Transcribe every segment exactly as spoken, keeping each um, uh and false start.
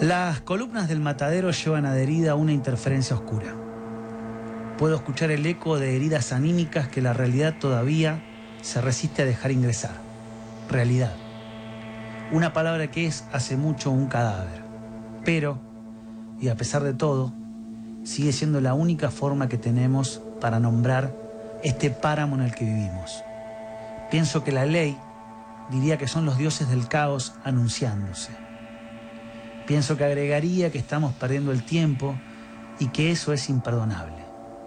Las columnas del matadero llevan adherida una interferencia oscura. Puedo escuchar el eco de heridas anímicas que la realidad todavía se resiste a dejar ingresar. Realidad. Una palabra que es hace mucho un cadáver. Pero, y a pesar de todo, sigue siendo la única forma que tenemos para nombrar este páramo en el que vivimos. Pienso que la ley diría que son los dioses del caos anunciándose. Pienso que agregaría que estamos perdiendo el tiempo y que eso es imperdonable.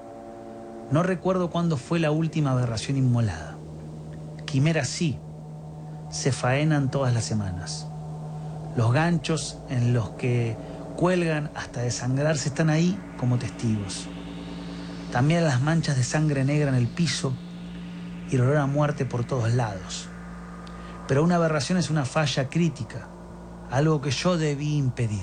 No recuerdo cuándo fue la última aberración inmolada. Quimeras sí, se faenan todas las semanas. Los ganchos en los que cuelgan hasta desangrarse están ahí como testigos. También las manchas de sangre negra en el piso y el olor a muerte por todos lados. Pero una aberración es una falla crítica, algo que yo debí impedir.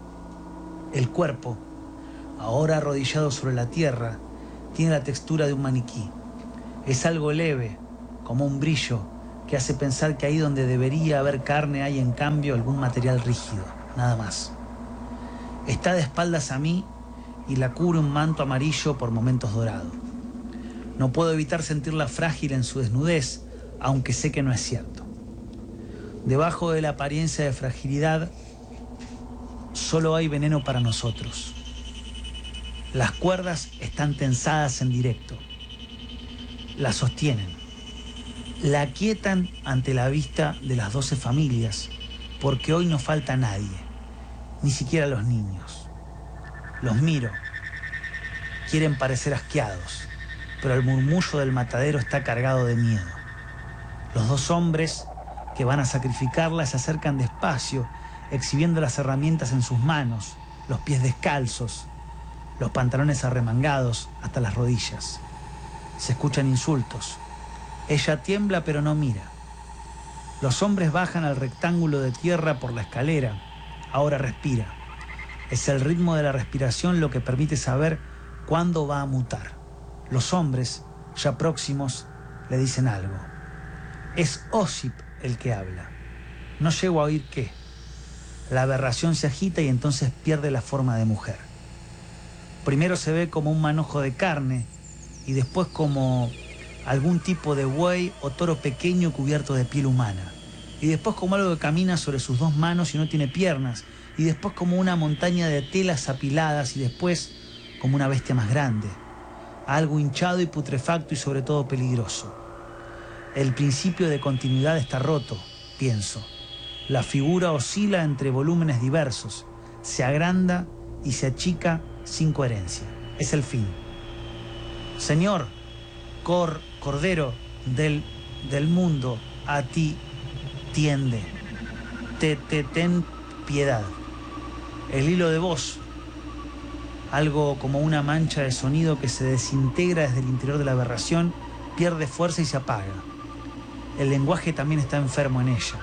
El cuerpo, ahora arrodillado sobre la tierra, tiene la textura de un maniquí. Es algo leve, como un brillo, que hace pensar que ahí donde debería haber carne hay en cambio algún material rígido, nada más. Está de espaldas a mí y la cubre un manto amarillo por momentos dorado. No puedo evitar sentirla frágil en su desnudez, aunque sé que no es cierto. Debajo de la apariencia de fragilidad, solo hay veneno para nosotros. Las cuerdas están tensadas en directo. La sostienen. La aquietan ante la vista de las doce familias, porque hoy no falta nadie, ni siquiera los niños. Los miro. Quieren parecer asqueados, pero el murmullo del matadero está cargado de miedo. Los dos hombres que van a sacrificarla se acercan despacio, exhibiendo las herramientas en sus manos, los pies descalzos, los pantalones arremangados hasta las rodillas. Se escuchan insultos. Ella tiembla pero no mira. Los hombres bajan al rectángulo de tierra por la escalera. Ahora respira. Es el ritmo de la respiración lo que permite saber cuándo va a mutar. Los hombres, ya próximos, le dicen algo. Es Osip el que habla. No llego a oír qué. La aberración se agita y entonces pierde la forma de mujer. Primero se ve como un manojo de carne y después como algún tipo de buey o toro pequeño cubierto de piel humana. Y después como algo que camina sobre sus dos manos y no tiene piernas. Y después como una montaña de telas apiladas y después como una bestia más grande. Algo hinchado y putrefacto y sobre todo peligroso. El principio de continuidad está roto, pienso. La figura oscila entre volúmenes diversos, se agranda y se achica sin coherencia. Es el fin. Señor, cor, cordero del, del mundo, a ti tiende. Te, te, ten piedad. El hilo de voz, algo como una mancha de sonido que se desintegra desde el interior de la aberración, pierde fuerza y se apaga. El lenguaje también está enfermo en ella.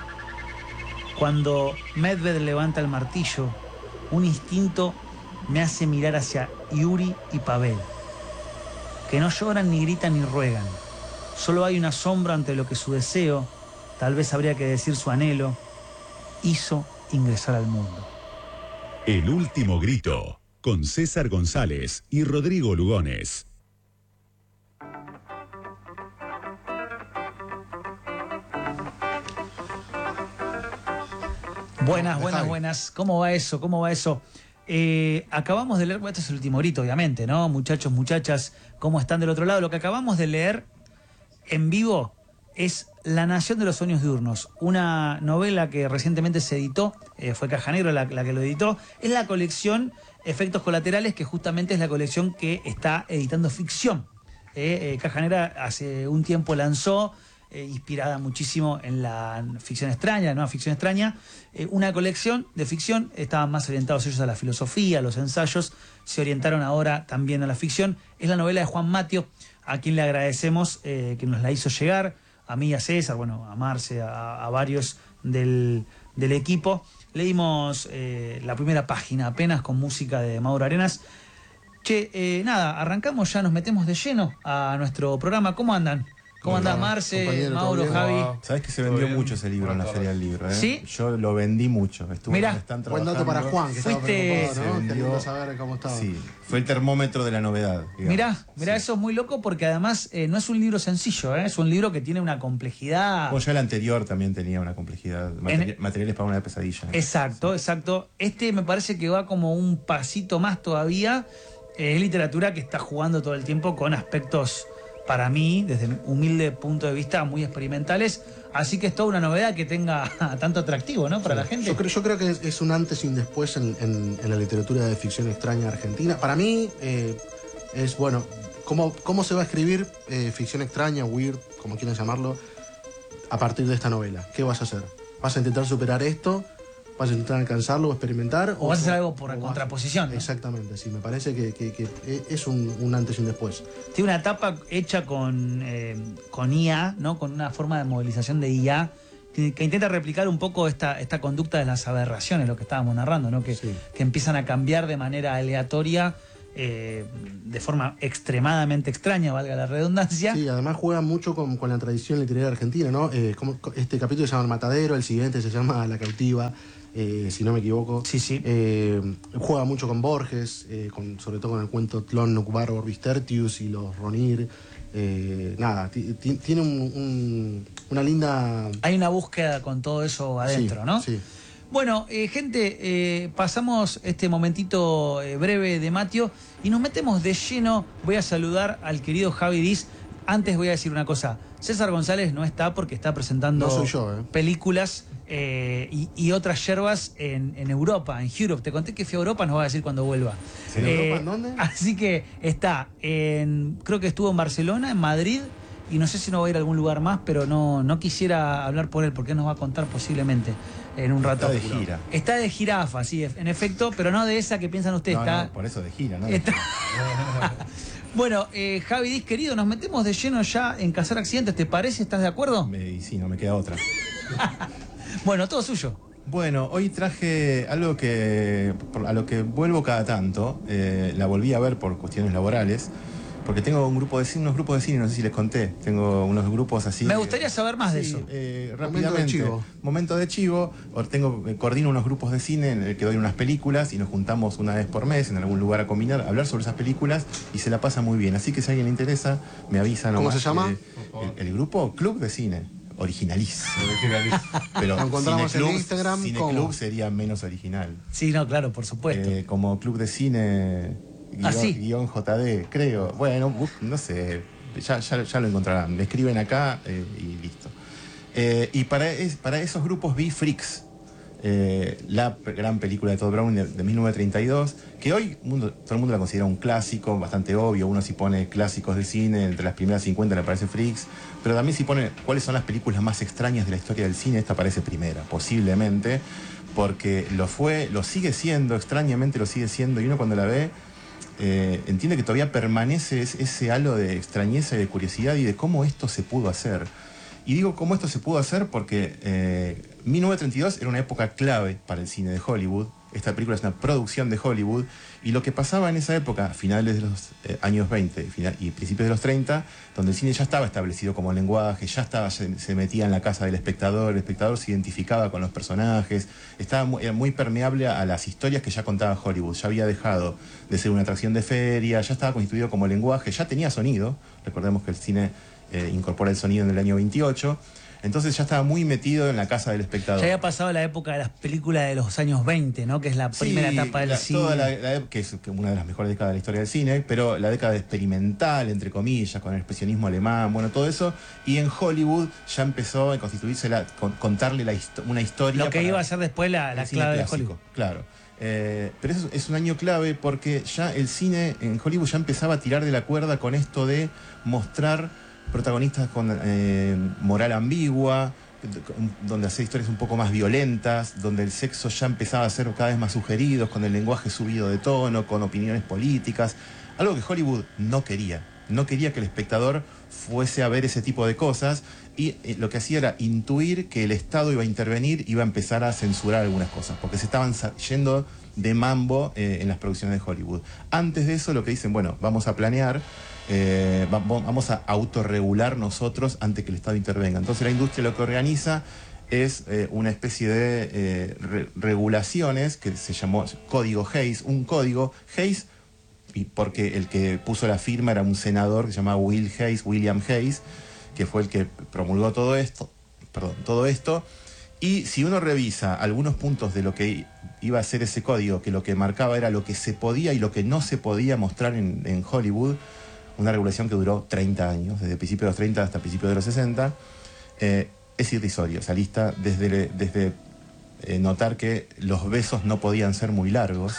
Cuando Medved levanta el martillo, un instinto me hace mirar hacia Yuri y Pavel, que no lloran ni gritan ni ruegan. Solo hay un asombro ante lo que su deseo, tal vez habría que decir su anhelo, hizo ingresar al mundo. El último grito, con César González y Rodrigo Lugones. Buenas, buenas, buenas. ¿Cómo va eso? ¿Cómo va eso? Eh, acabamos de leer, bueno, este es el último grito, obviamente, ¿no? Muchachos, muchachas, ¿cómo están del otro lado? Lo que acabamos de leer en vivo es La Nación de los Sueños Diurnos, una novela que recientemente se editó, eh, fue Caja Negra la, la que lo editó, es la colección Efectos Colaterales, que justamente es la colección que está editando ficción. Eh, eh, Caja Negra hace un tiempo lanzó, eh, inspirada muchísimo en la ficción extraña, la nueva ficción extraña, eh, una colección de ficción. Estaban más orientados ellos a la filosofía, a los ensayos, se orientaron ahora también a la ficción. Es la novela de Juan Matio, a quien le agradecemos eh, que nos la hizo llegar, a mí, a César, bueno, a Marce, a, a varios del, del equipo. Leímos eh, la primera página apenas con música de Mauro Arenas. Che, eh, nada, arrancamos ya, nos metemos de lleno a nuestro programa. ¿Cómo andan? ¿Cómo andás, Marce, Mauro, Javi? Sabés que se vendió mucho ese libro en la Feria del Libro, ¿eh? ¿Sí? Yo lo vendí mucho. Estuve Mirá, buen dato para Juan, que fuiste, estaba preocupado, ¿no? vendió, Queriendo saber cómo estaba. Sí, fue el termómetro de la novedad. Digamos. Mirá, mirá, sí. Eso es muy loco porque además eh, no es un libro sencillo, ¿eh? Es un libro que tiene una complejidad. Bueno, ya el anterior también tenía una complejidad. Materi En... Materiales para una pesadilla. Exacto, sí. exacto. Este me parece que va como un pasito más todavía. Eh, es literatura que está jugando todo el tiempo con aspectos, para mí, desde mi humilde punto de vista, muy experimentales. Así que es toda una novedad que tenga tanto atractivo, ¿no? Para sí. la gente. Yo creo, yo creo que es, es un antes y un después en, en, en la literatura de ficción extraña argentina. Para mí, eh, es, bueno, ¿cómo, cómo se va a escribir eh, ficción extraña, weird, como quieran llamarlo, a partir de esta novela? ¿Qué vas a hacer? ¿Vas a intentar superar esto? ¿Vas a intentar alcanzarlo o experimentar? O, o vas a hacer algo por contraposición, ¿no? Exactamente, sí, me parece que, que, que es un, un antes y un después. Tiene una etapa hecha con, eh, con I A, ¿no? Con una forma de movilización de I A que, que intenta replicar un poco esta, esta conducta de las aberraciones, lo que estábamos narrando, ¿no? Que, sí. que empiezan a cambiar de manera aleatoria, eh, de forma extremadamente extraña, valga la redundancia. Sí, además juega mucho con, con la tradición literaria argentina, ¿no? Eh, como, este capítulo se llama El Matadero, el siguiente se llama La Cautiva. Eh, si no me equivoco. Sí, sí. Eh, juega mucho con Borges, eh, con, sobre todo con el cuento Tlön Nucbar Orbis Tertius y los Ronir. Eh, nada, tiene un, un, una linda... Hay una búsqueda con todo eso adentro, sí, ¿no? Sí. Bueno, eh, gente, eh, pasamos este momentito eh, breve de Mateo y nos metemos de lleno. Voy a saludar al querido Javi Diz. Antes voy a decir una cosa. César González no está porque está presentando no soy yo, ¿eh? películas eh, y, y otras yerbas en, en Europa, en Europe. Te conté que fui a Europa, nos va a decir cuando vuelva. ¿En eh, Europa? ¿En dónde? Así que está en, creo que estuvo en Barcelona, en Madrid, y no sé si no va a ir a algún lugar más, pero no, no quisiera hablar por él, porque nos va a contar posiblemente en un rato. Está de gira. Está de jirafa, sí, en efecto, pero no de esa que piensan ustedes. No, está, no, por eso de gira, ¿no? Está... Bueno, eh, Javi Diz, querido, nos metemos de lleno ya en Cazar Accidentes, ¿te parece? ¿Estás de acuerdo? Me, sí, no me queda otra. Bueno, todo suyo. Bueno, hoy traje algo que a lo que vuelvo cada tanto. Eh, la volví a ver por cuestiones laborales, porque tengo un grupo de cine, unos grupos de cine, no sé si les conté. Tengo unos grupos así. Me gustaría saber más sí, de eso. Eh, rápidamente. Momento de chivo. Momento de chivo. Tengo, coordino unos grupos de cine en el que doy unas películas y nos juntamos una vez por mes en algún lugar a combinar, a hablar sobre esas películas y se la pasa muy bien. Así que si a alguien le interesa, me avisan. ¿Cómo se llama? El, el grupo Club de Cine. Originalísimo. Pero lo encontramos Cineclub, en Instagram. Cineclub sería menos original. Sí, no, claro, por supuesto. Eh, como Club de Cine guión, ¿Ah, sí? guión J D, creo. Bueno, uf, no sé, ya, ya, ya lo encontrarán. Me escriben acá eh, y listo. Eh, y para, es, para esos grupos vi Freaks, eh, la gran película de Todd Browning de, de mil novecientos treinta y dos, que hoy mundo, todo el mundo la considera un clásico, bastante obvio. Uno si pone clásicos del cine, entre las primeras cincuenta le aparece Freaks, pero también si pone cuáles son las películas más extrañas de la historia del cine, esta aparece primera, posiblemente, porque lo fue, lo sigue siendo, extrañamente lo sigue siendo, y uno cuando la ve eh, entiende que todavía permanece ese halo de extrañeza y de curiosidad y de cómo esto se pudo hacer. Y digo cómo esto se pudo hacer porque eh, mil novecientos treinta y dos era una época clave para el cine de Hollywood. Esta película es una producción de Hollywood, y lo que pasaba en esa época, a finales de los eh, años veinte final, y principios de los treinta, donde el cine ya estaba establecido como lenguaje, ya estaba, se, se metía en la casa del espectador, el espectador se identificaba con los personajes, estaba muy, era muy permeable a, a las historias que ya contaba Hollywood, ya había dejado de ser una atracción de feria, ya estaba constituido como lenguaje, ya tenía sonido. Recordemos que el cine eh, incorpora el sonido en el año veintiocho. Entonces ya estaba muy metido en la casa del espectador. Ya había pasado la época de las películas de los años veinte, ¿no? Que es la primera sí, etapa del la, cine. Toda la, la, que es una de las mejores décadas de la historia del cine, pero la década experimental, entre comillas, con el expresionismo alemán, bueno, todo eso. Y en Hollywood ya empezó a constituirse, la, con, contarle la, una historia. Lo que iba a ser después la, la clave de Hollywood. Claro. Eh, pero eso es un año clave porque ya el cine en Hollywood ya empezaba a tirar de la cuerda con esto de mostrar protagonistas con eh, moral ambigua, donde hacer historias un poco más violentas, donde el sexo ya empezaba a ser cada vez más sugerido, con el lenguaje subido de tono, con opiniones políticas, algo que Hollywood no quería. No quería que el espectador fuese a ver ese tipo de cosas, y eh, lo que hacía era intuir que el Estado iba a intervenir, iba a empezar a censurar algunas cosas, porque se estaban yendo de mambo eh, en las producciones de Hollywood. Antes de eso lo que dicen, bueno, vamos a planear eh, vamos a autorregular nosotros antes que el Estado intervenga. Entonces la industria lo que organiza es eh, una especie de eh, re regulaciones que se llamó Código Hayes, un código Hayes, y porque el que puso la firma era un senador que se llamaba Will Hayes, William Hayes, que fue el que promulgó todo esto, perdón, todo esto. Y si uno revisa algunos puntos de lo que iba a ser ese código, que lo que marcaba era lo que se podía y lo que no se podía mostrar en, en Hollywood, una regulación que duró treinta años, desde principios de los treinta hasta principios de los sesenta, eh, es irrisorio esa lista, desde, desde eh, notar que los besos no podían ser muy largos.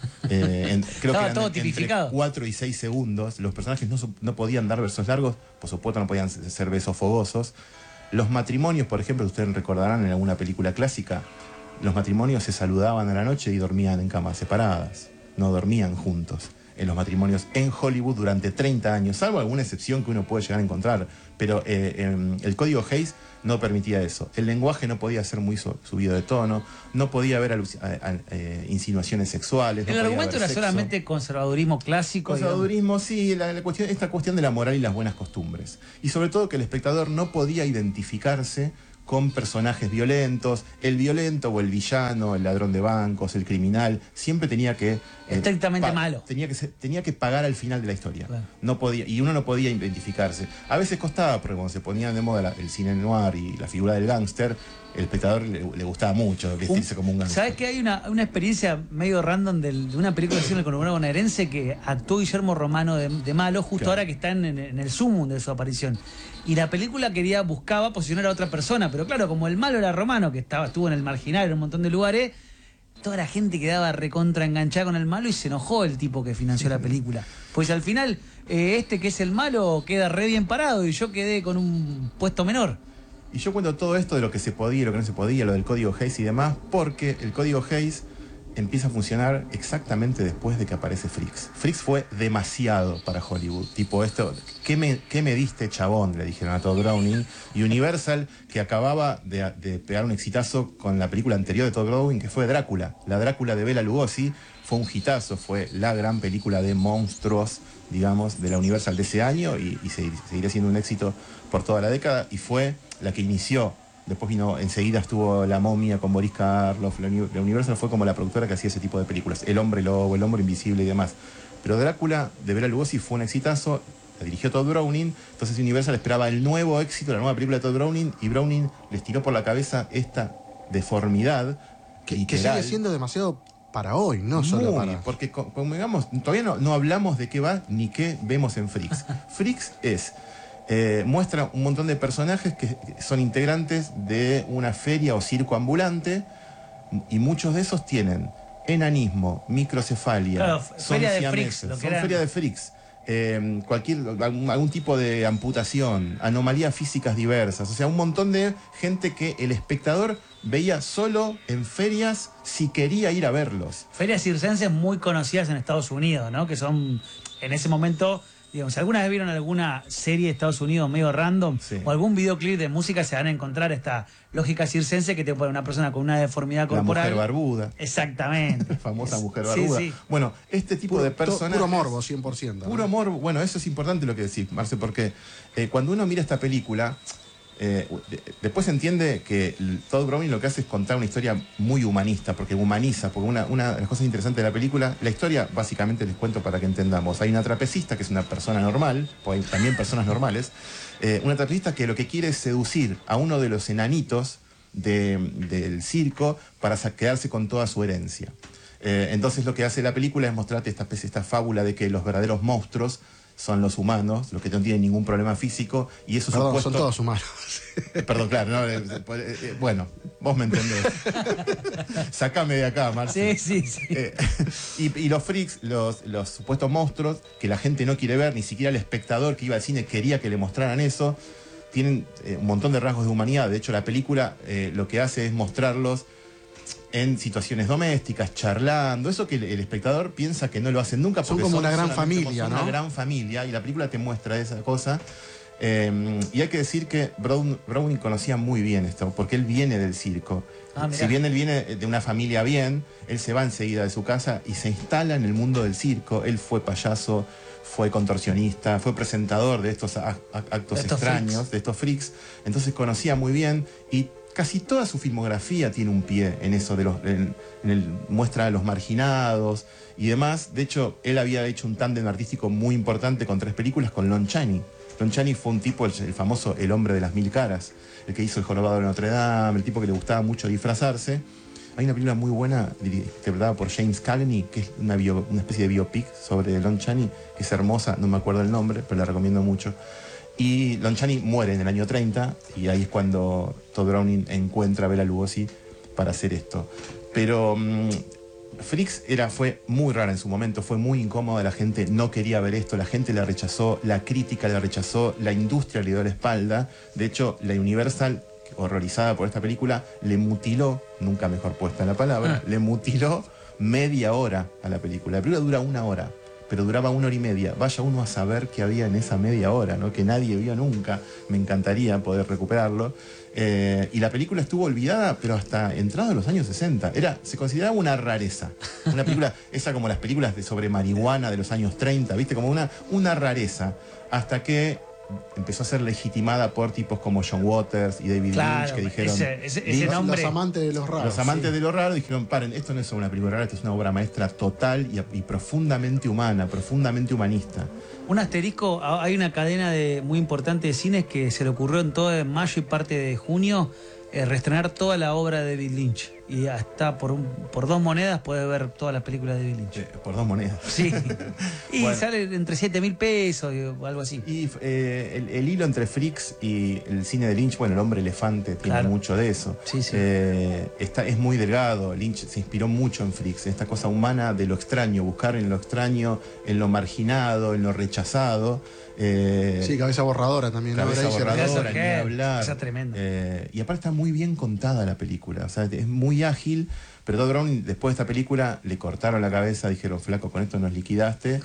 Eh, en, creo Estaba que todo eran tipificado. entre cuatro y seis segundos. Los personajes no, no podían dar besos largos, por supuesto no podían ser besos fogosos. Los matrimonios, por ejemplo, ustedes recordarán en alguna película clásica, los matrimonios se saludaban a la noche y dormían en camas separadas, no dormían juntos. En los matrimonios en Hollywood durante treinta años, salvo alguna excepción que uno puede llegar a encontrar, pero eh, eh, el código Hayes no permitía eso. El lenguaje no podía ser muy subido de tono, no podía haber eh, insinuaciones sexuales. El no argumento era sexo. solamente conservadurismo clásico. Conservadurismo, sí, la, la cuestión, esta cuestión de la moral y las buenas costumbres. Y sobre todo que el espectador no podía identificarse con personajes violentos. El violento o el villano, el ladrón de bancos, el criminal, siempre tenía que... Eh, estrictamente malo. Tenía que, ser, tenía que pagar al final de la historia. Claro. No podía, y uno no podía identificarse. A veces costaba, porque cuando se ponía de moda la, el cine noir y la figura del gángster, el espectador le, le gustaba mucho vestirse un, como un gángster. ¿Sabes que hay una, una experiencia medio random del, de una película de cine conurbano bonaerense que actuó Guillermo Romano de, de malo, justo claro. ahora que está en, en, en el sumum de su aparición? Y la película quería, buscaba posicionar a otra persona, pero claro, como el malo era Romano, que estaba, estuvo en el Marginal en un montón de lugares, toda la gente quedaba recontra enganchada con el malo y se enojó el tipo que financió la película. Pues al final, eh, este que es el malo queda re bien parado y yo quedé con un puesto menor. Y yo cuento todo esto de lo que se podía y lo que no se podía, lo del código Hayes y demás, porque el código Hayes empieza a funcionar exactamente después de que aparece Freaks. Freaks fue demasiado para Hollywood. Tipo esto, ¿qué me, qué me diste, chabón? Le dijeron a Todd Browning. Y Universal, que acababa de, de pegar un exitazo con la película anterior de Todd Browning, que fue Drácula. La Drácula de Bela Lugosi fue un hitazo, fue la gran película de monstruos, digamos, de la Universal de ese año y, y seguiría siendo un éxito por toda la década. Y fue la que inició. Después vino, enseguida estuvo La Momia con Boris Karloff. La Universal fue como la productora que hacía ese tipo de películas. El Hombre Lobo, El Hombre Invisible y demás. Pero Drácula, de Bela Lugosi, fue un exitazo. La dirigió Todd Browning. Entonces Universal esperaba el nuevo éxito, la nueva película de Todd Browning. Y Browning les tiró por la cabeza esta deformidad. Que, que sigue siendo demasiado para hoy, no solo Muy, para... porque, como digamos, todavía no, no hablamos de qué va ni qué vemos en Freaks. Freaks es... Eh, muestra un montón de personajes que son integrantes de una feria o circo ambulante y muchos de esos tienen enanismo, microcefalia, claro, son feria de siameses, freaks, lo que son era... feria de freaks, eh, cualquier, algún, algún tipo de amputación, anomalías físicas diversas, o sea, un montón de gente que el espectador veía solo en ferias si quería ir a verlos. Ferias circenses muy conocidas en Estados Unidos, ¿no? Que son, en ese momento... Digamos, si alguna vez vieron alguna serie de Estados Unidos medio random sí. o algún videoclip de música, se van a encontrar esta lógica circense que te pone una persona con una deformidad corporal. La mujer barbuda. Exactamente. La famosa mujer barbuda. Sí, sí. Bueno, este tipo puro, de personajes... Puro morbo, cien por ciento. Puro ¿no? morbo. Bueno, eso es importante lo que decís, Marce, porque eh, cuando uno mira esta película... Eh, después se entiende que Todd Browning lo que hace es contar una historia muy humanista, porque humaniza, porque una, una de las cosas interesantes de la película, la historia básicamente les cuento para que entendamos. Hay una trapecista que es una persona normal, pues hay también personas normales, eh, una trapecista que lo que quiere es seducir a uno de los enanitos de, del circo para quedarse con toda su herencia. Eh, entonces lo que hace la película es mostrarte esta, esta fábula de que los verdaderos monstruos son los humanos, los que no tienen ningún problema físico, y eso Perdón, supuesto... son todos humanos. Perdón, claro, no, eh, eh, bueno, vos me entendés. Sácame de acá, Marce. Sí, sí, sí. Eh, y, y los freaks, los, los supuestos monstruos, que la gente no quiere ver, ni siquiera el espectador que iba al cine quería que le mostraran eso, tienen eh, un montón de rasgos de humanidad. De hecho, la película eh, lo que hace es mostrarlos en situaciones domésticas, charlando, eso que el, el espectador piensa que no lo hacen nunca. Son como son una gran familia, son ¿no? Una gran familia, y la película te muestra esa cosa. Eh, y hay que decir que Brown, Browning conocía muy bien esto, porque él viene del circo. Ah, si bien él viene de una familia bien, él se va enseguida de su casa y se instala en el mundo del circo. Él fue payaso, fue contorsionista, fue presentador de estos a, a, actos de estos extraños, freaks. de estos freaks. Entonces conocía muy bien y casi toda su filmografía tiene un pie en eso, de los, en, en el, muestra a los marginados y demás. De hecho, él había hecho un tándem artístico muy importante con tres películas con Lon Chaney. Lon Chaney fue un tipo, el, el famoso El hombre de las mil caras, el que hizo El jorobado de Notre Dame, el tipo que le gustaba mucho disfrazarse. Hay una película muy buena interpretada por James Cagney, que es una, bio, una especie de biopic sobre Lon Chaney, que es hermosa, no me acuerdo el nombre, pero la recomiendo mucho. Y Lon Chaney muere en el año treinta, y ahí es cuando Todd Browning encuentra a Bela Lugosi para hacer esto. Pero mmm, Freaks era, fue muy rara en su momento, fue muy incómoda, la gente no quería ver esto, la gente la rechazó, la crítica la rechazó, la industria le dio la espalda. De hecho, la Universal, horrorizada por esta película, le mutiló, nunca mejor puesta la palabra, ah. le mutiló media hora a la película. La película dura una hora, pero duraba una hora y media. Vaya uno a saber qué había en esa media hora, ¿no? Que nadie vio nunca. Me encantaría poder recuperarlo. Eh, y la película estuvo olvidada, pero hasta entrado en los años sesenta. Era, se consideraba una rareza. Una película, esa como las películas de sobre marihuana de los años treinta, ¿viste? Como una, una rareza. Hasta que empezó a ser legitimada por tipos como John Waters y David claro, Lynch, que dijeron... Ese, ese, ese los, nombre... los amantes de los raros. Los amantes sí. de lo raro dijeron, paren, esto no es una película rara, esto es una obra maestra total y, y profundamente humana, profundamente humanista. Un asterisco, hay una cadena de, muy importante de cines que se le ocurrió en todo en mayo y parte de junio eh, reestrenar toda la obra de David Lynch. Y hasta por un, por dos monedas puedes ver todas las películas de David Lynch. Eh, por dos monedas. Sí. Y bueno. sale entre siete mil pesos o algo así. Y eh, el, el hilo entre Freaks y el cine de Lynch, bueno, El hombre elefante tiene claro. mucho de eso. Sí, sí. Eh, está, es muy delgado. Lynch se inspiró mucho en Freaks, esta cosa humana de lo extraño, buscar en lo extraño, en lo marginado, en lo rechazado. Eh, sí, cabeza borradora también. Cabeza ¿no? borradora, ni hablar. Esa tremenda. Eh, y aparte está muy bien contada la película. O sea, es muy ágil. Pero Todd Browning, después de esta película, le cortaron la cabeza, dijeron, flaco, con esto nos liquidaste.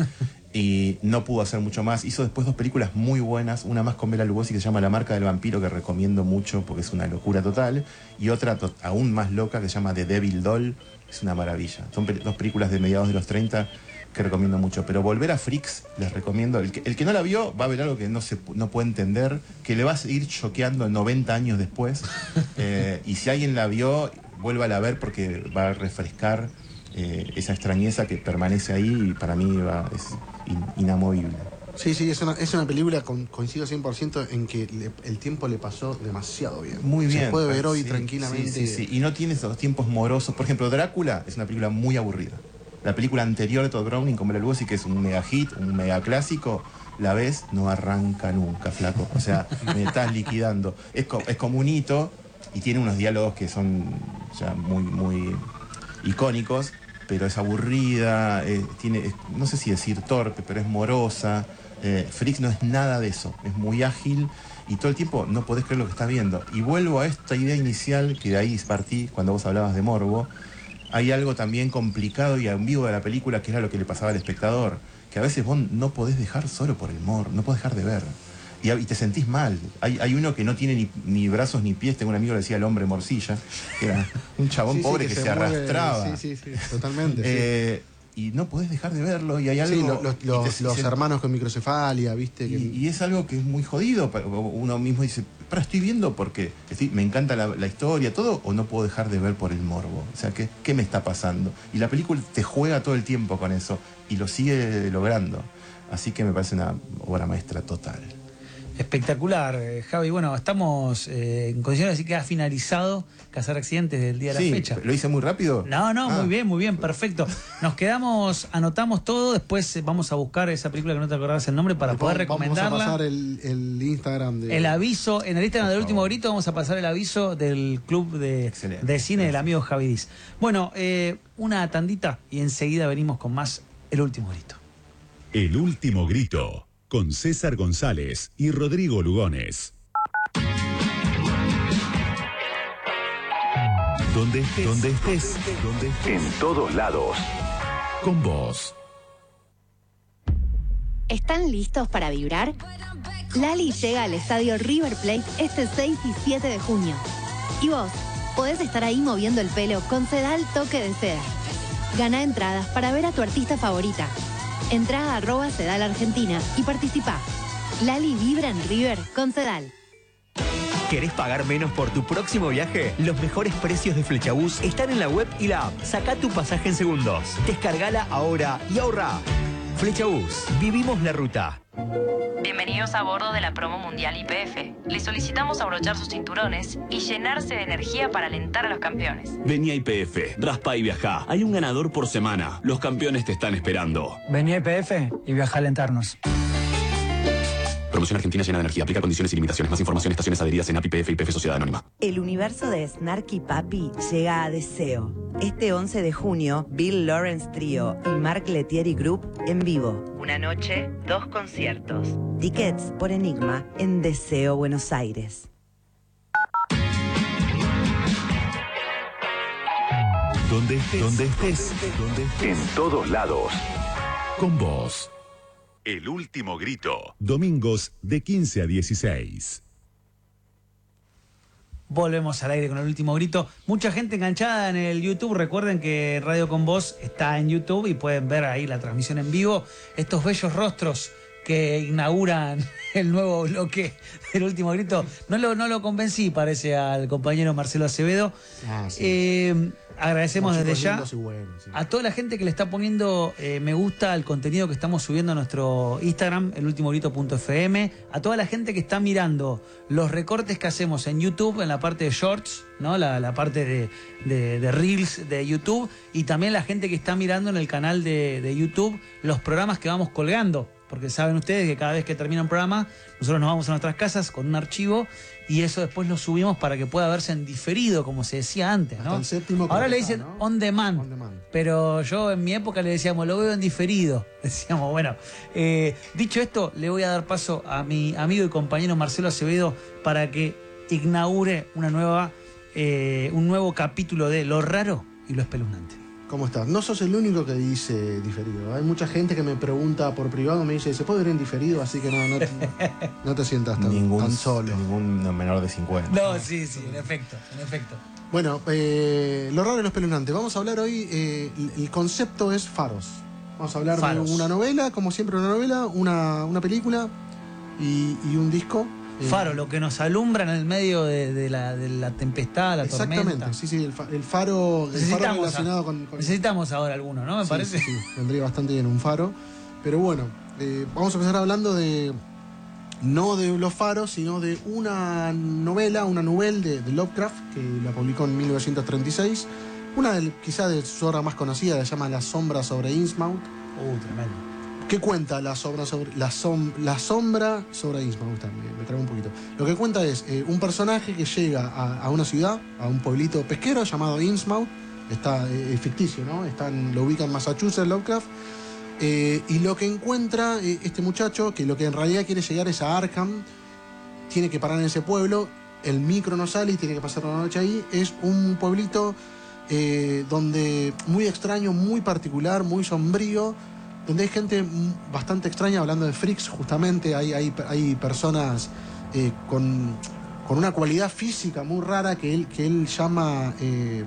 Y no pudo hacer mucho más. Hizo después dos películas muy buenas. Una más con Bela Lugosi que se llama La marca del vampiro, que recomiendo mucho porque es una locura total. Y otra to- aún más loca que se llama The Devil Doll. Es una maravilla. Son pe- dos películas de mediados de los treinta que recomiendo mucho. Pero volver a Freaks, les recomiendo. El que, el que no la vio va a ver algo que no, se, no puede entender, que le va a seguir choqueando noventa años después. Eh, y si alguien la vio, vuélvala a ver porque va a refrescar eh, esa extrañeza que permanece ahí y para mí va, es in, inamovible. Sí, sí, es una, es una película, con, coincido cien por ciento en que le, el tiempo le pasó demasiado bien. Muy bien. Se puede ver hoy sí, tranquilamente. Sí, sí, sí. Y no tiene esos tiempos morosos. Por ejemplo, Drácula es una película muy aburrida. La película anterior de Todd Browning con Bela Lugosi, que es un mega hit, un mega clásico, la ves, no arranca nunca, flaco. O sea, me estás liquidando. Es, co- es como un hito y tiene unos diálogos que son ya muy, muy icónicos, pero es aburrida, eh, tiene, es, no sé si decir torpe, pero es morosa. Eh, Freaks no es nada de eso, es muy ágil y todo el tiempo no podés creer lo que estás viendo. Y vuelvo a esta idea inicial, que de ahí partí cuando vos hablabas de morbo. Hay algo también complicado y ambiguo de la película, que era lo que le pasaba al espectador, que a veces vos no podés dejar solo por el morbo, no podés dejar de ver. Y, y te sentís mal. Hay, hay uno que no tiene ni, ni brazos ni pies. Tengo un amigo que le decía el hombre morcilla, que era un chabón Sí, sí, pobre que que, se, se mueve, arrastraba. Sí, sí, sí, totalmente. Eh, y no podés dejar de verlo. Y hay algo. Sí, lo- los, y los, te- los se- hermanos con microcefalia, ¿viste? Que, y, y es algo que es muy jodido. pero Uno mismo dice, pero estoy viendo porque estoy- me encanta la, la historia, todo, o no puedo dejar de ver por el morbo. O sea, ¿qué, ¿qué me está pasando? Y la película te juega todo el tiempo con eso y lo sigue logrando. Así que me parece una obra maestra total. Espectacular, eh, Javi. Bueno, estamos eh, en condiciones de decir que ha finalizado Cazar Accidentes del día de Sí, la fecha. ¿lo hice muy rápido? No, no, Ah. muy bien, muy bien, perfecto. Nos quedamos, anotamos todo, después eh, vamos a buscar esa película que no te acordás el nombre para Vamos- poder Vamos a recomendarla. pasar el, el Instagram de... El aviso, en el Instagram Por del último favor. grito vamos a pasar el aviso del club de, Excelente. de cine del amigo Javi Diz. Bueno, eh, una tandita y enseguida venimos con más El último grito. El último grito, con César González y Rodrigo Lugones. Donde estés, donde estés, donde estés. En todos lados. Con vos. ¿Están listos para vibrar? Lali llega al estadio River Plate este seis y siete de junio. Y vos, podés estar ahí moviendo el pelo con Sedal Toque de Seda. Gana entradas para ver a tu artista favorita. Entrá a arroba Sedal Argentina y participá. Lali vibra en River con Sedal. ¿Querés pagar menos por tu próximo viaje? Los mejores precios de Flechabús están en la web y la app. Sacá tu pasaje en segundos. Descargala ahora y ahorra. Flechabús. Vivimos la ruta. Bienvenidos a bordo de la promo mundial Y P F. Les solicitamos abrochar sus cinturones y llenarse de energía para alentar a los campeones. Vení a Y P F, raspa y viajá. Hay un ganador por semana. Los campeones te están esperando. Vení a Y P F y viaja a alentarnos. Promoción Argentina llena de energía. Aplica condiciones y limitaciones. Más información, estaciones adheridas en A P I P F y P F Sociedad Anónima. El universo de Snarky Papi llega a Deseo. Este once de junio, Bill Lawrence Trio y Mark Lettieri Group en vivo. Una noche, dos conciertos. Tickets por Enigma en Deseo Buenos Aires. Donde estés, donde estés, donde estés. En todos lados. Con vos. El último grito. Domingos de quince a dieciséis. Volvemos al aire con el último grito. Mucha gente enganchada en el YouTube. Recuerden que Radio Con Vos está en YouTube y pueden ver ahí la transmisión en vivo. Estos bellos rostros que inauguran el nuevo bloque del último grito. No lo, no lo convencí, parece, al compañero Marcelo Acevedo. Ah, sí. eh, agradecemos desde ya buenos, sí. a toda la gente que le está poniendo eh, me gusta al contenido que estamos subiendo a nuestro Instagram, el último grito punto F M, a toda la gente que está mirando los recortes que hacemos en YouTube, en la parte de Shorts, ¿no? la, la parte de, de, de Reels de YouTube, y también la gente que está mirando en el canal de, de YouTube los programas que vamos colgando. Porque saben ustedes que cada vez que termina un programa, nosotros nos vamos a nuestras casas con un archivo y eso después lo subimos para que pueda verse en diferido, como se decía antes, ¿no? Hasta el séptimo Ahora le está, dicen ¿no? on demand, On demand. Pero yo en mi época le decíamos, lo veo en diferido. Decíamos, bueno, eh, dicho esto, le voy a dar paso a mi amigo y compañero Marcelo Acevedo para que inaugure una nueva, eh, un nuevo capítulo de Lo Raro y Lo Espeluznante. ¿Cómo estás? No sos el único que dice diferido. Hay mucha gente que me pregunta por privado, me dice, ¿se puede ver en diferido? Así que no, no, te, no te sientas tan, ningún, tan solo. Ningún menor de cincuenta. No, sí, sí, en efecto, en efecto. Bueno, eh, Lo Raro y Lo Espeluznante. Vamos a hablar hoy, eh, el concepto es faros. Vamos a hablar faros. de una novela, como siempre una novela, una, una película y, y un disco. Faro, lo que nos alumbra en el medio de, de, la, de la tempestad, la Exactamente, tormenta. sí, sí, el, fa, el faro, el faro relacionado a, con, con... Necesitamos ahora alguno, ¿no? Me sí, parece. Sí, sí, vendría bastante bien un faro. Pero bueno, eh, vamos a empezar hablando de, no de los faros, sino de una novela, una novela de, de Lovecraft, que la publicó en mil novecientos treinta y seis. Una de, quizá de su obra más conocida, se llama La Sombra sobre Innsmouth. Uh, tremendo. ¿Qué cuenta la sombra sobre la, som, la sombra sobre Innsmouth? Me, me trago un poquito. Lo que cuenta es eh, un personaje que llega a, a una ciudad, a un pueblito pesquero llamado Innsmouth. Está eh, ficticio, ¿no? Está en, lo ubica en Massachusetts, Lovecraft. Eh, y lo que encuentra eh, este muchacho, que lo que en realidad quiere llegar es a Arkham, tiene que parar en ese pueblo. El micro no sale y tiene que pasar una noche ahí. Es un pueblito eh, donde muy extraño, muy particular, muy sombrío, donde hay gente bastante extraña, hablando de freaks, justamente hay, hay, hay personas eh, con, con una cualidad física muy rara que él, que él llama eh,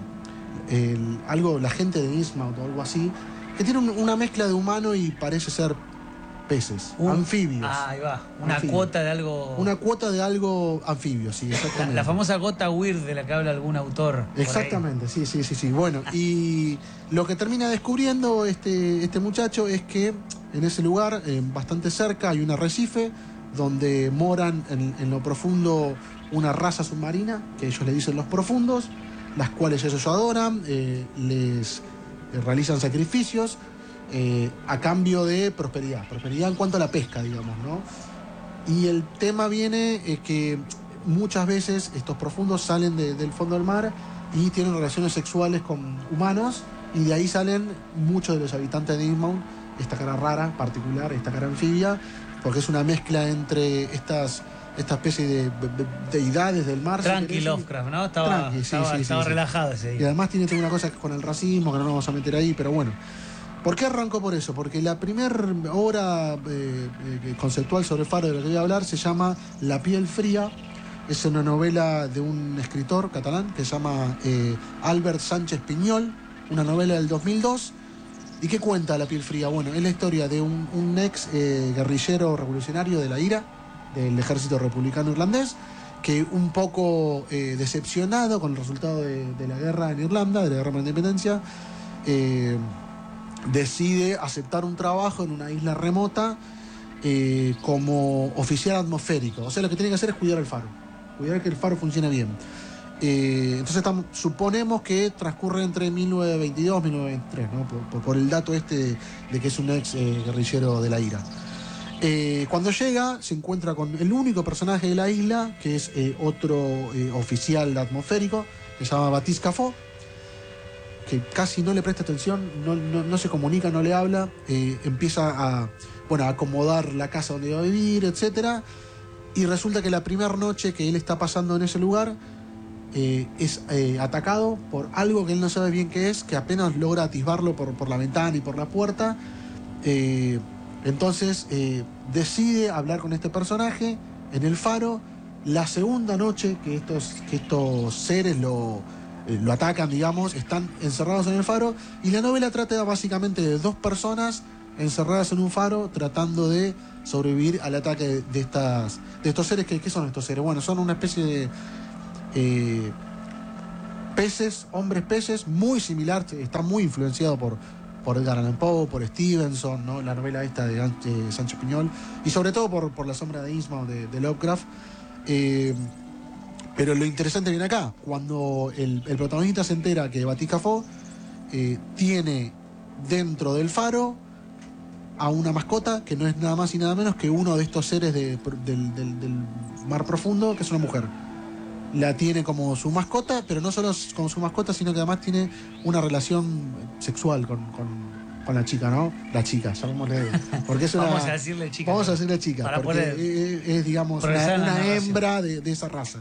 el, algo, la gente de Innsmouth o algo así, que tiene un, una mezcla de humano y parece ser peces, un, anfibios. Ah, ahí va, una anfibios. cuota de algo... Una cuota de algo anfibio, sí, exactamente. La, la famosa gota weird de la que habla algún autor. Exactamente, sí, sí, sí, sí. Bueno, y lo que termina descubriendo este, este muchacho es que en ese lugar, eh, bastante cerca, hay un arrecife donde moran en, en lo profundo una raza submarina, que ellos le dicen los profundos, las cuales ellos adoran, eh, les eh, realizan sacrificios, Eh, a cambio de prosperidad, prosperidad en cuanto a la pesca, digamos, ¿no? Y el tema viene es que muchas veces estos profundos salen de, del fondo del mar y tienen relaciones sexuales con humanos, y de ahí salen muchos de los habitantes de Innsmouth, esta cara rara, particular, esta cara anfibia, porque es una mezcla entre estas esta especie de, de deidades del mar. Tranqui, si Lovecraft, ¿no? Estaba, Tranqui, sí, estaba, sí, estaba sí, relajado sí. ese día. Y además tiene una cosa con el racismo, que no nos vamos a meter ahí, pero bueno. ¿Por qué arrancó por eso? Porque la primera obra eh, eh, conceptual sobre Faro de la que voy a hablar se llama La piel fría. Es una novela de un escritor catalán que se llama eh, Albert Sánchez Piñol, una novela del dos mil dos. ¿Y qué cuenta La piel fría? Bueno, es la historia de un, un ex eh, guerrillero revolucionario de la I R A, del ejército republicano irlandés, que un poco eh, decepcionado con el resultado de, de la guerra en Irlanda, de la guerra por la independencia, eh, decide aceptar un trabajo en una isla remota eh, como oficial atmosférico. O sea, lo que tiene que hacer es cuidar el faro, cuidar que el faro funcione bien. Eh, entonces estamos, suponemos que transcurre entre mil novecientos veintidós y mil novecientos veintitrés, ¿no? por, por, por el dato este de, de que es un ex eh, guerrillero de la I R A. Eh, cuando llega se encuentra con el único personaje de la isla, que es eh, otro eh, oficial atmosférico, que se llama Baptiste Cafó, que casi no le presta atención, no, no, no se comunica, no le habla, eh, empieza a, bueno, a acomodar la casa donde va a vivir, etcétera. Y resulta que la primera noche que él está pasando en ese lugar eh, es eh, atacado por algo que él no sabe bien qué es, que apenas logra atisbarlo por, por la ventana y por la puerta. Eh, entonces eh, decide hablar con este personaje en el faro. La segunda noche que estos, que estos seres lo, eh, lo atacan, digamos, están encerrados en el faro. Y la novela trata básicamente de dos personas encerradas en un faro tratando de sobrevivir al ataque de, de, estas, de estos seres. ¿Qué, ¿Qué son estos seres? Bueno, son una especie de eh, peces, hombres peces, muy similar, está muy influenciado por, por Edgar Allan Poe, por Stevenson, ¿no? La novela esta de eh, Sánchez Piñol, y sobre todo por, por La sombra de Innsmouth de, de Lovecraft. Eh, pero lo interesante viene acá, cuando el, el protagonista se entera que Baptiste Cafó eh, tiene dentro del faro a una mascota que no es nada más y nada menos que uno de estos seres de, del, del, del mar profundo, que es una mujer. La tiene como su mascota, pero no solo como su mascota, sino que además tiene una relación sexual con, con, con la chica, ¿no? La chica, llamémosle. Porque es una, vamos a decirle chica. Vamos a decirle chica, para porque poder es, es, digamos, una, una hembra de, de esa raza.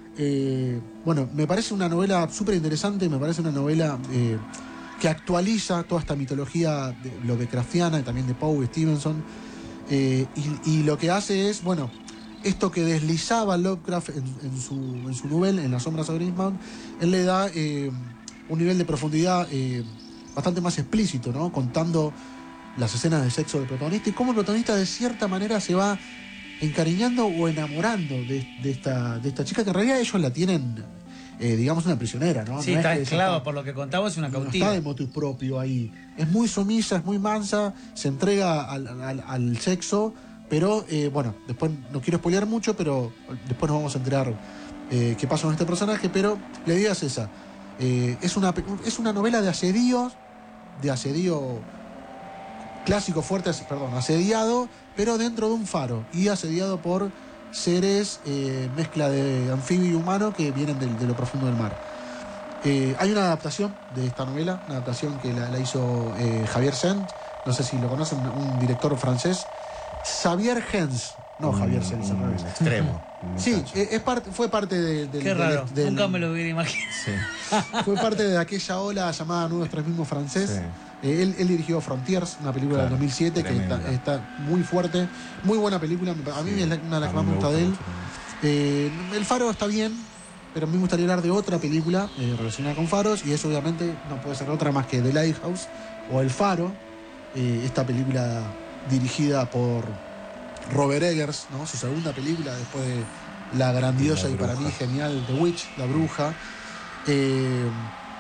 Eh, bueno, me parece una novela súper interesante, me parece una novela eh, que actualiza toda esta mitología de, lovecraftiana y también de Poe y Stevenson. Eh, y, y lo que hace es, bueno, esto que deslizaba Lovecraft en, en, su, en su novela, en La sombra sobre Innsmouth, él le da eh, un nivel de profundidad eh, bastante más explícito, ¿no? Contando las escenas de sexo del protagonista y cómo el protagonista de cierta manera se va encariñando o enamorando de, de, esta, de esta chica, que en realidad ellos la tienen, eh, digamos, una prisionera, ¿no? Sí, no está es esclava, por lo que contamos, es una cautiva. No está de motu propio ahí. Es muy sumisa, es muy mansa, se entrega al, al, al sexo. Pero, eh, bueno, después no quiero spoilear mucho, pero después nos vamos a enterar eh, qué pasa con este personaje. Pero la idea es esa. Eh, es, una, es una novela de asedios, de asedio clásico, fuerte, perdón, asediado, pero dentro de un faro. Y asediado por seres, eh, mezcla de anfibio y humano que vienen de, de lo profundo del mar. Eh, hay una adaptación de esta novela, una adaptación que la, la hizo eh, Javier Sent, no sé si lo conocen, un director francés. Xavier Gens, no un, Javier Sens, un extremo. Un sí, es parte, fue parte de, del... Qué raro, del, nunca me lo hubiera imaginado. Sí. Fue parte de aquella ola llamada Nuevo Extremismo Francés. Sí. Eh, él, él dirigió Frontiers, una película claro, del dos mil siete tremenda. que está, está muy fuerte, muy buena película. A mí sí, es una de las que más me gusta de él. Eh, el Faro está bien, pero a mí me gustaría hablar de otra película eh, relacionada con faros, y eso obviamente no puede ser otra más que The Lighthouse o El Faro, eh, esta película dirigida por Robert Eggers, ¿no? Su segunda película después de la grandiosa y, la y para mí genial The Witch, La Bruja. Eh,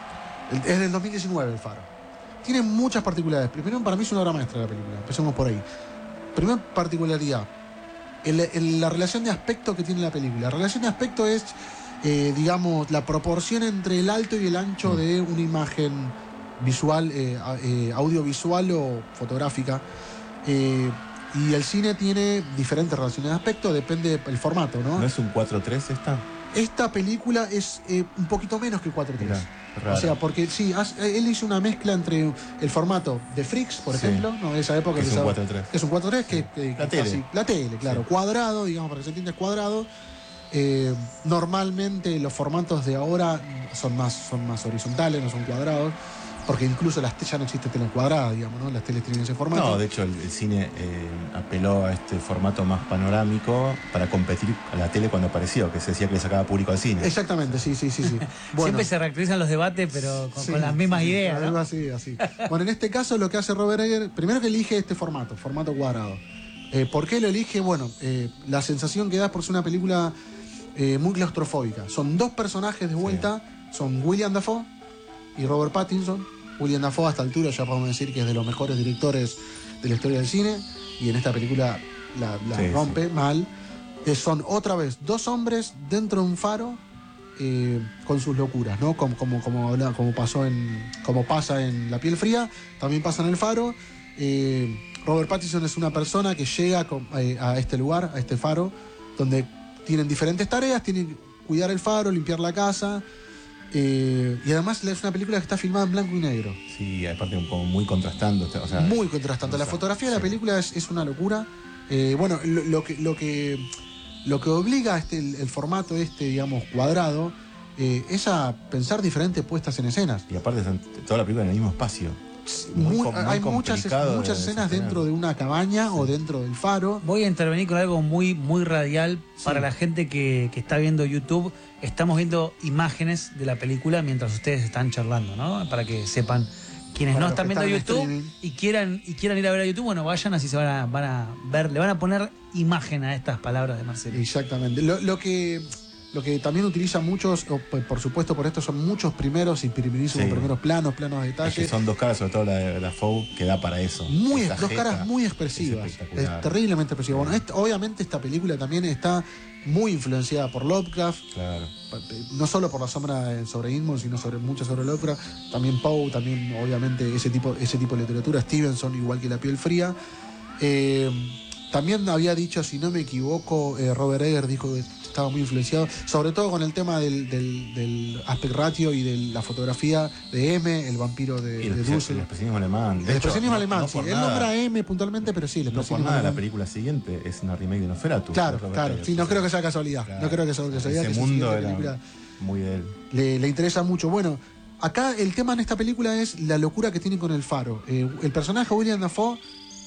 es del dos mil diecinueve El Faro. Tiene muchas particularidades. Primero, para mí es una obra maestra la película. Empecemos por ahí. Primera particularidad, el, el, la relación de aspecto que tiene la película. La relación de aspecto es, eh, digamos, la proporción entre el alto y el ancho mm. de una imagen visual, eh, eh, audiovisual o fotográfica. Eh, y el cine tiene diferentes relaciones de aspecto, depende del formato, ¿no? ¿No es un cuatro tres esta? Esta película es eh, un poquito menos que cuatro tres. O sea, porque sí, él hizo una mezcla entre el formato de Freaks, por sí. ejemplo, ¿no? En esa época. Es un cuatro tres. Es un cuatro tres que, que, la, que tele. Casi, la tele, claro. Sí. Cuadrado, digamos, para que se entienda, es cuadrado. Eh, normalmente los formatos de ahora son más, son más horizontales, no son cuadrados. porque incluso las ya no existe tele cuadrada, digamos, ¿no? Las teles tienen ese formato. No, de hecho el, el cine eh, apeló a este formato más panorámico para competir a la tele cuando apareció, que se decía que le sacaba público al cine. Exactamente, sí, sí, sí, sí. Bueno, Siempre se reactualizan los debates, pero con, sí, con las mismas sí, ideas, algo ¿no? así, así. Bueno, en este caso lo que hace Robert Eggers, primero que elige este formato, formato cuadrado. Eh, ¿Por qué lo elige? Bueno, eh, la sensación que da es por ser una película eh, muy claustrofóbica. Son dos personajes de vuelta, sí. Son William Dafoe y Robert Pattinson. William Dafoe a esta altura ya podemos decir que es de los mejores directores de la historia del cine, y en esta película la, la sí, rompe sí. mal. Eh, son otra vez dos hombres dentro de un faro eh, con sus locuras, ¿no? Como, como, como, como, pasó en, como pasa en La piel fría, también pasa en El faro. Eh, Robert Pattinson es una persona que llega con, eh, a este lugar, a este faro, donde tienen diferentes tareas, tienen que cuidar el faro, limpiar la casa. Eh, y además es una película que está filmada en blanco y negro. Sí, aparte como muy contrastando. O sea, muy contrastando. La fotografía de la película es, es una locura. Eh, bueno, lo, lo, que, lo, que, lo que obliga a este, el, el formato este, digamos, cuadrado, eh, es a pensar diferentes puestas en escenas. Y aparte toda la película en el mismo espacio. Muy, muy, hay muchas, muchas escenas de dentro de una cabaña, sí. O dentro del faro. Voy a intervenir con algo muy, muy radial, sí. Para la gente que, que está viendo YouTube. Estamos viendo imágenes de la película mientras ustedes están charlando, ¿no? Para que sepan quienes para no están viendo YouTube y quieran, y quieran ir a ver a YouTube, bueno, vayan, así se van a, van a ver, le van a poner imagen a estas palabras de Marcelo. Exactamente. Lo, lo que... Lo que también utiliza muchos, por supuesto por esto, son muchos primeros y primerísimos, sí. Primeros planos, planos de detalle. Es que son dos caras, sobre todo la de Dafoe, que da para eso. Muy, dos caras muy expresivas. Es, es terriblemente expresiva. Bueno, esta, obviamente esta película también está muy influenciada por Lovecraft. Claro. No solo por La sombra sobre Innsmouth, sino sobre mucho sobre Lovecraft. También Poe, también obviamente ese tipo, ese tipo de literatura. Stevenson, igual que La piel fría. Eh, también había dicho, si no me equivoco, eh, Robert Eggers dijo que estaba muy influenciado, sobre todo con el tema del, del, del aspect ratio y de la fotografía de M, el vampiro de, y de Dussel. El expresionismo alemán. El expresionismo alemán, sí. Él nombra M puntualmente, pero sí, el expresionismo No por nada, la película siguiente es una remake de Nosferatu. Claro, claro. Sí, no creo que sea casualidad. Claro. No creo que sea casualidad. Ese que mundo era muy de él. Le, le interesa mucho. Bueno, acá el tema en esta película es la locura que tiene con el faro. Eh, el personaje William Dafoe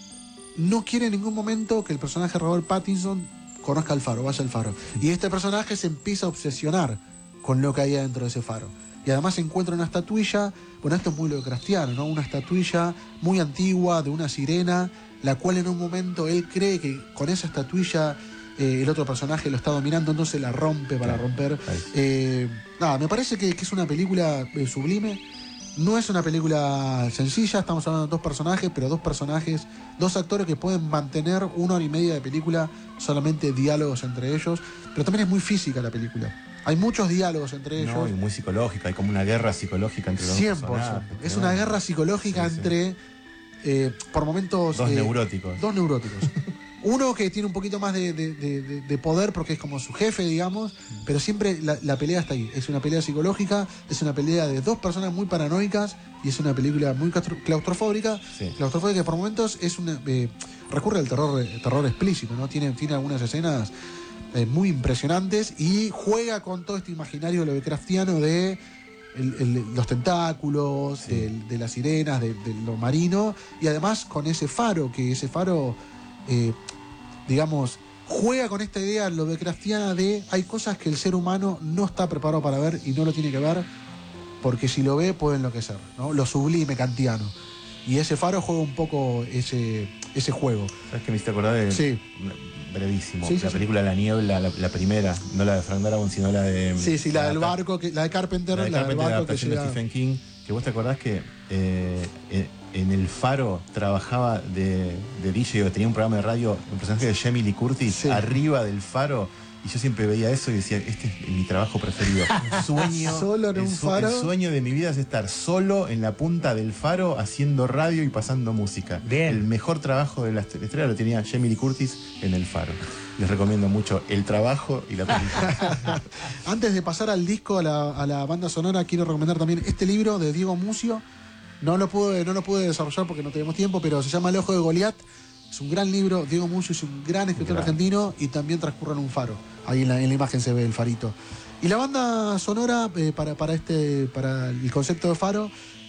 no quiere en ningún momento que el personaje Robert Pattinson conozca el faro, vaya al faro. Y este personaje se empieza a obsesionar con lo que hay dentro de ese faro. Y además se encuentra una estatuilla, bueno, esto es muy lovecraftiano, ¿no? Una estatuilla muy antigua de una sirena, la cual en un momento él cree que con esa estatuilla eh, el otro personaje lo está dominando, entonces la rompe para claro. romper. Eh, nada, me parece que, que es una película eh, sublime. No es una película sencilla, estamos hablando de dos personajes, pero dos personajes, dos actores que pueden mantener una hora y media de película, solamente diálogos entre ellos, pero también es muy física la película. Hay muchos diálogos entre ellos. No, y muy psicológica, hay como una guerra psicológica entre los dos personajes. Es una guerra psicológica sí, entre, sí. Eh, por momentos... Dos eh, neuróticos. Dos neuróticos. Uno que tiene un poquito más de, de, de, de poder porque es como su jefe, digamos, pero siempre la, la pelea está ahí. Es una pelea psicológica, es una pelea de dos personas muy paranoicas y es una película muy claustrofóbica. Sí. Claustrofóbica que por momentos es una, eh, recurre al terror, terror explícito, ¿no? Tiene, tiene algunas escenas eh, muy impresionantes y juega con todo este imaginario lovecraftiano de el, el, los tentáculos, sí. de, de las sirenas, de, de lo marino, y además con ese faro, que ese faro... Eh, digamos, juega con esta idea lovecraftiana de hay cosas que el ser humano no está preparado para ver y no lo tiene que ver porque si lo ve puede enloquecer, ¿no? Lo sublime kantiano. Y ese faro juega un poco ese, ese juego. ¿Sabes qué me hiciste acordar de...? Sí. Brevísimo. Sí, sí, la sí. película La Niebla, la, la primera, no la de Frank Darabont, sino la de... Sí, sí, la, la del barco, que, la de Carpenter, la, de la Carpenter, del barco la que llega... de Stephen King, que vos te acordás que eh, en El Faro trabajaba de, de D J, o tenía un programa de radio, un personaje de Jamie Lee Curtis, sí. arriba del faro, y yo siempre veía eso y decía, este es mi trabajo preferido. Sueño, solo en un el, su, faro. El sueño de mi vida es estar solo en la punta del faro haciendo radio y pasando música. Bien. El mejor trabajo de la estrella lo tenía Jamie Lee Curtis en El Faro. Les recomiendo mucho el trabajo y la película. Antes de pasar al disco, a la, a la banda sonora, quiero recomendar también este libro de Diego Mucio. No lo pude, no lo pude desarrollar porque no tenemos tiempo, pero se llama El ojo de Goliat. Es un gran libro. Diego Mucio es un gran escritor gran. argentino y también transcurre en un faro. Ahí en la, en la imagen se ve el farito. Y la banda sonora eh, para, para, este, para el concepto de faro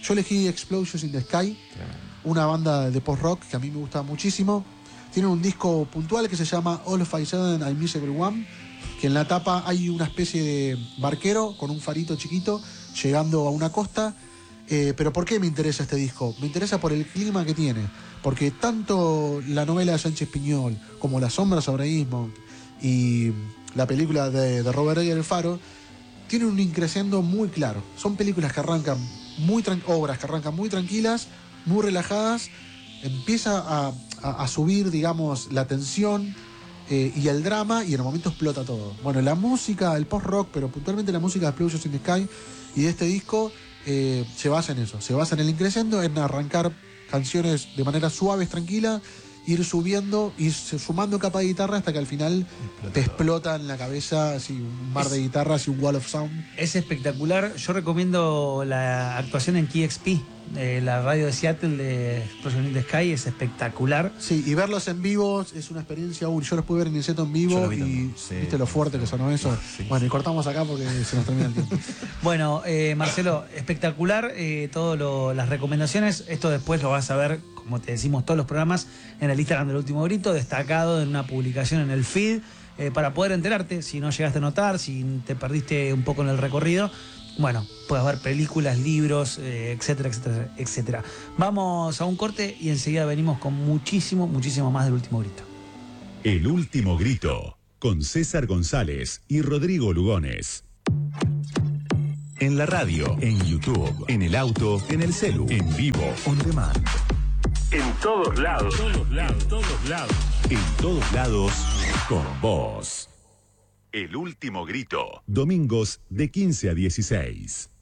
Yo elegí Explosions in the Sky, una banda de post-rock que a mí me gusta muchísimo. Tienen un disco puntual que se llama All of a Sudden I Miss Everyone, que en la tapa hay una especie de barquero con un farito chiquito llegando a una costa. Eh, pero ¿por qué me interesa este disco? Me interesa por el clima que tiene, porque tanto la novela de Sánchez Piñol como La sombra sobre Eastmount y la película de, de Robert Eggers, El faro, tienen un increciendo muy claro. Son películas que arrancan muy tran- obras que arrancan muy tranquilas, muy relajadas, empieza a, a, a subir, digamos, la tensión eh, y el drama, y en el momento explota todo. Bueno, la música, el post-rock, pero puntualmente la música de Explosions in the Sky y de este disco eh, se basa en eso, se basa en el increciendo, en arrancar canciones de manera suave, tranquila, ir subiendo, ir sumando capa de guitarra hasta que al final explota te explota todo en la cabeza así un mar es, de guitarras y un wall of sound. Es espectacular. Yo recomiendo la actuación en K X P, eh, la radio de Seattle de Explosion in the Sky, es espectacular. Sí, y verlos en vivo es una experiencia única. Yo los pude ver en Niceto en vivo y sí, viste lo fuerte que sonó eso. Sí, bueno, y cortamos acá porque se nos termina el tiempo. Bueno, eh, Marcelo, espectacular eh, todas las recomendaciones. Esto después lo vas a ver, como te decimos, todos los programas en el Instagram del Último Grito, destacado en una publicación en el feed, eh, para poder enterarte, si no llegaste a notar, si te perdiste un poco en el recorrido. Bueno, puedes ver películas, libros, eh, etcétera, etcétera, etcétera. Vamos a un corte y enseguida venimos con muchísimo, muchísimo más del Último Grito. El Último Grito, con César González y Rodrigo Lugones. En la radio, en YouTube, en el auto, en el celu, en vivo, on demand. En todos lados. En todos lados. En todos lados. En todos lados, con vos. El Último Grito. Domingos de quince a dieciséis.